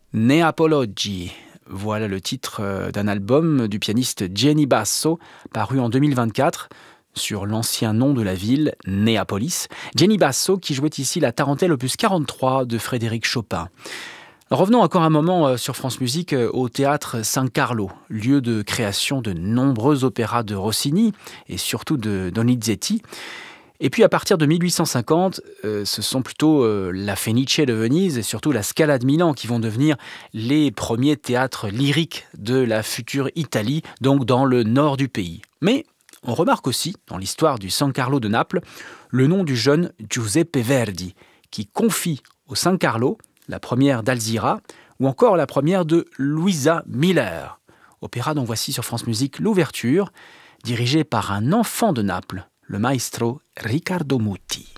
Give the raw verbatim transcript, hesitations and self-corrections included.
Neapologgi. Voilà le titre euh, d'un album du pianiste Gianni Basso, paru en deux mille vingt-quatre, sur l'ancien nom de la ville, Néapolis. Gianni Basso qui jouait ici la tarentelle opus quarante-trois de Frédéric Chopin. Revenons encore un moment euh, sur France Musique euh, au théâtre San Carlo, lieu de création de nombreux opéras de Rossini et surtout de Donizetti. Et puis à partir de mille huit cent cinquante, euh, ce sont plutôt euh, la Fenice de Venise et surtout la Scala de Milan qui vont devenir les premiers théâtres lyriques de la future Italie, donc dans le nord du pays. Mais on remarque aussi, dans l'histoire du San Carlo de Naples, le nom du jeune Giuseppe Verdi, qui confie au San Carlo la première d'Alzira ou encore la première de Luisa Miller. Opéra dont voici sur France Musique l'ouverture, dirigée par un enfant de Naples, le maestro Riccardo Muti.